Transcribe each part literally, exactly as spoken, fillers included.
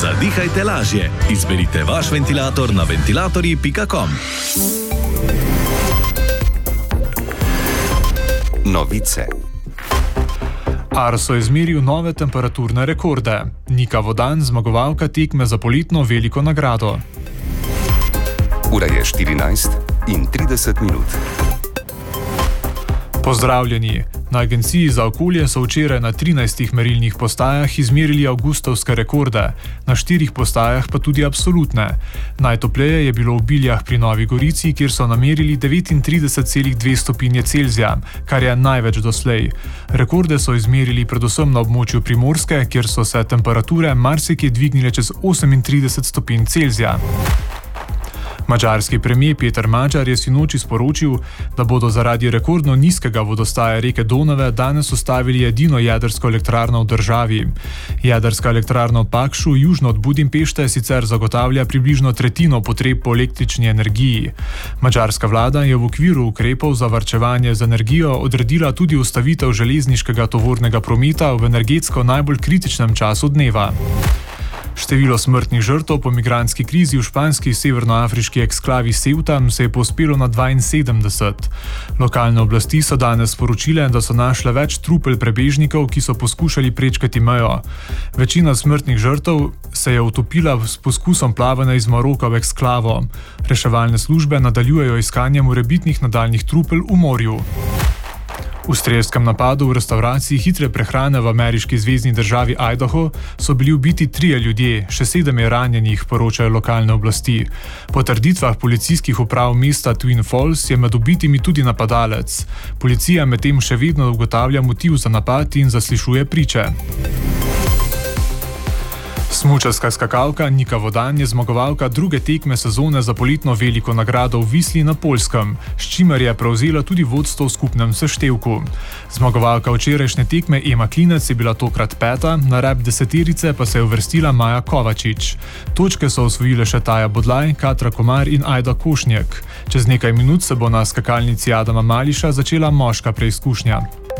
Zadihajte lažje. Izberite vaš ventilator na ventilatorji pika com. Novice. Arso je izmeril nove temperaturne rekorde. Nika Vodan, zmagovalka tekme za poletno veliko nagrado. Ura je štirinajst in trideset minut. Pozdravljeni! Na Agenciji za okolje so včeraj na trinajstih merilnih postajah izmerili avgustovske rekorde, na štirih postajah pa tudi absolutne. Najtopleje je bilo v Biljah pri Novi Gorici, kjer so namerili devetintrideset celih dve stopinje Celzija, kar je največ doslej. Rekorde so izmerili predvsem na območju Primorske, kjer so se temperature marsikje dvignile čez osemintrideset stopinj Celzija. Madžarski premijer Peter Magyar je sinoči sporočil, da bodo zaradi rekordno nizkega vodostaja reke Donave danes ustavili edino jedrsko elektrarno v državi. Jedrska elektrarna v Pakšu, južno od Budimpešte, sicer zagotavlja približno tretjino potreb po električni energiji. Madžarska vlada je v okviru ukrepov za varčevanje z energijo odredila tudi ustavitev železniškega tovornega prometa v energetsko najbolj kritičnem času dneva. Število smrtnih žrtev po migrantski krizi v španski severnoafriški eksklavi Ceuta se je povzpelo na dvainsedemdeset. Lokalne oblasti so danes sporočile, da so našle več trupel prebežnikov, ki so poskušali prečkati mejo. Večina smrtnih žrtev se je utopila s poskusom plavanja iz Maroka v eksklavo. Reševalne službe nadaljujejo iskanje morebitnih nadaljnjih trupel v morju. V strelskem napadu v restavraciji hitre prehrane v ameriški zvezni državi Idaho so bili ubiti trije ljudje, še sedem je ranjenih, poročajo lokalne oblasti. Po trditvah policijskih uprav mesta Twin Falls je med ubitimi tudi napadalec. Policija medtem še vedno ugotavlja motiv za napad in zaslišuje priče. Smučarska skakalka Nika Vodan je zmagovalka druge tekme sezone za poletno veliko nagrado v Visli na Poljskem, s čimer je prevzela tudi vodstvo v skupnem seštevku. Zmagovalka včerajšnje tekme Ema Klinec je bila tokrat peta, na rep deseterice pa se je uvrstila Maja Kovačič. Točke so osvojile še Taja Bodlaj, Katra Komar in Ajda Košnjek. Čez nekaj minut se bo na skakalnici Adama Mališa začela moška preizkušnja.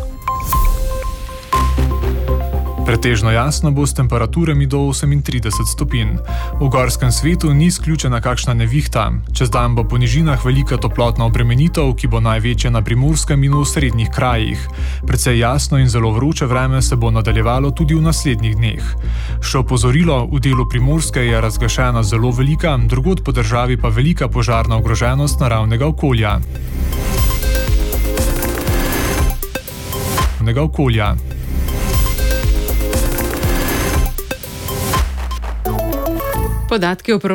Pretežno jasno bo s temperaturami do osemintrideset stopinj. V gorskem svetu ni izključena kakšna nevihta. Čez dan bo po nižinah velika toplotna obremenitev, ki bo največja na Primorskem in v osrednjih krajih. Precej jasno in zelo vroče vreme se bo nadaljevalo tudi v naslednjih dneh. Še opozorilo, v delu Primorske je razglašena zelo velika, drugod po državi pa velika požarna ogroženost naravnega okolja. Naravnega okolja. Podatki o